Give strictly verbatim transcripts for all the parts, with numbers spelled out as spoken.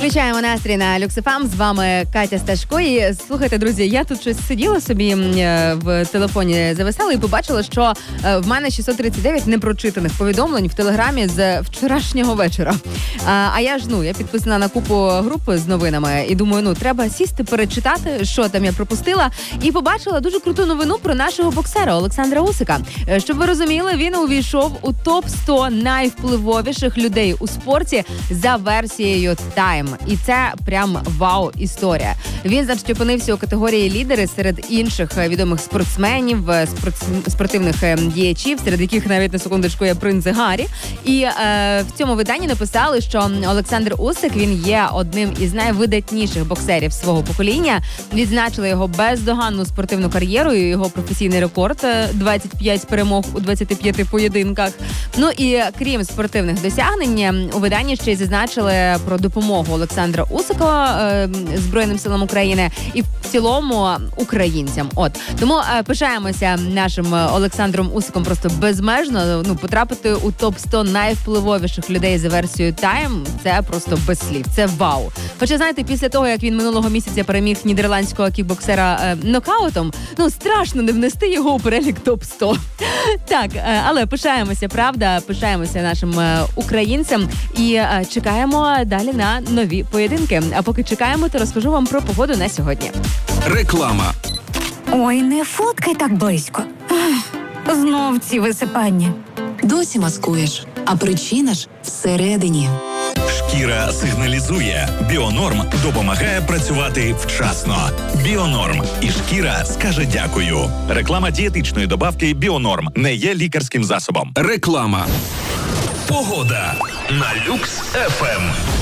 Підвищаємо настрій на Люкс еф ем. З вами Катя Сташко. І слухайте, друзі, я тут щось сиділа собі в телефоні, зависала і побачила, що в мене шістсот тридцять дев'ять непрочитаних повідомлень в Телеграмі з вчорашнього вечора. А я ж, ну, я підписана на купу груп з новинами і думаю, ну, треба сісти, перечитати, що там я пропустила. І побачила дуже круту новину про нашого боксера Олександра Усика. Щоб ви розуміли, він увійшов у топ сто найвпливовіших людей у спорті за версією Time. І це прям вау-історія. Він, значить, опинився у категорії лідери серед інших відомих спортсменів, спортивних діячів, серед яких навіть на секундочку є принц Гаррі. І е, в цьому виданні написали, що Олександр Усик, він є одним із найвидатніших боксерів свого покоління. Відзначили його бездоганну спортивну кар'єру і його професійний рекорд – двадцять п'ять перемог у двадцяти п'яти поєдинках. Ну і крім спортивних досягнень, у виданні ще й зазначили про допомогу Олександра Усика е, Збройним силам України і в цілому українцям. От. Тому е, пишаємося нашим Олександром Усиком просто безмежно. Ну, потрапити у топ сто найвпливовіших людей за версією Time – це просто без слів. Це вау. Хоча, знаєте, після того, як він минулого місяця переміг нідерландського кікбоксера е, нокаутом, ну, страшно не внести його у перелік топ сто. Так, е, але пишаємося, правда, пишаємося нашим е, українцям і е, чекаємо далі на нові поєдинки. А поки чекаємо, то розкажу вам про погоду на сьогодні. Реклама. Ой, не фоткай так близько. Ах, знов ці висипання. Досі маскуєш, а причина ж всередині. Шкіра сигналізує. Біонорм допомагає працювати вчасно. Біонорм. І шкіра скаже дякую. Реклама дієтичної добавки Біонорм не є лікарським засобом. Реклама. Погода на Люкс еф ем.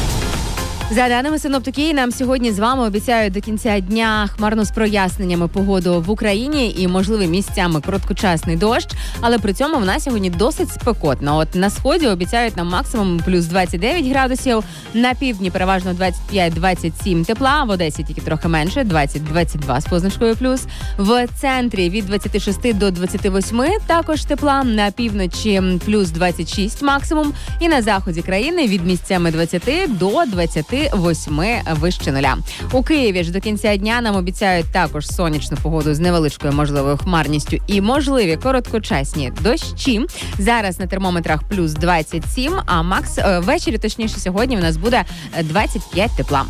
За даними синоптики, нам сьогодні з вами обіцяють до кінця дня хмарно з проясненнями погоду в Україні і, можливо, місцями короткочасний дощ, але при цьому в нас сьогодні досить спекотно. От на сході обіцяють нам максимум плюс двадцять дев'ять градусів, на півдні переважно двадцять п'ять двадцять сім тепла, в Одесі тільки трохи менше, двадцять двадцять два з позначкою плюс, в центрі від двадцяти шести до двадцяти восьми також тепла, на півночі плюс двадцять шість максимум, і на заході країни від місцями двадцяти до двадцяти восьми вище нуля. У Києві ж до кінця дня нам обіцяють також сонячну погоду з невеличкою можливою хмарністю і можливі короткочасні дощі. Зараз на термометрах плюс двадцять сім, а макс е, ввечері, точніше сьогодні, в нас буде двадцять п'ять тепла.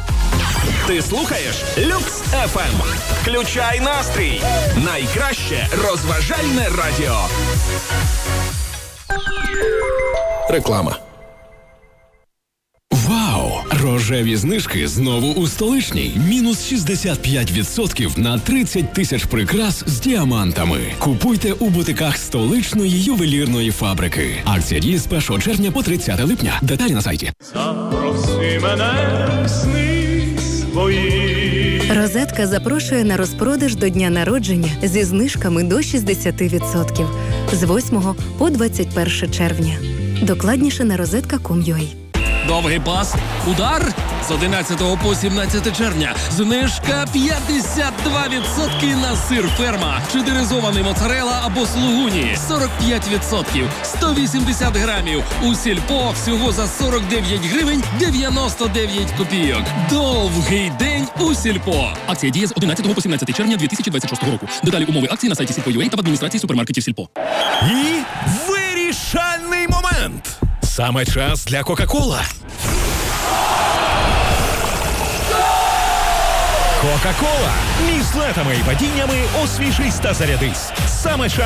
Ти слухаєш Люкс еф ем. Включай настрій. Найкраще розважальне радіо. Реклама. Вау! Рожеві знижки знову у столичній. Мінус шістдесят п'ять відсотків на тридцять тисяч прикрас з діамантами. Купуйте у бутиках столичної ювелірної фабрики. Акція діє з першого червня по тридцяте липня. Деталі на сайті. Запроси мене в сни свої. Розетка запрошує на розпродаж до дня народження зі знижками до шістдесят відсотків з восьмого по двадцять перше червня. Докладніше на розетка крапка ком крапка ю а. Довгий пас, удар з одинадцятого по сімнадцяте червня. Знижка п'ятдесят два відсотки на сир Ферма, чедеризований моцарелла або слугуні. сорок п'ять відсотків, сто вісімдесят грамів. У Сільпо всього за сорок дев'ять гривень дев'яносто дев'ять копійок. Довгий день у Сільпо. Акція діє з одинадцятого по сімнадцяте червня дві тисячі двадцять шостого року. Деталі умови акції на сайті сільпо крапка ю а та в адміністрації супермаркетів Сільпо. І вирішальний момент. Саме час для Кока-Кола. Кока-Кола. Між злетами і падіннями освіжись та зарядись. Саме час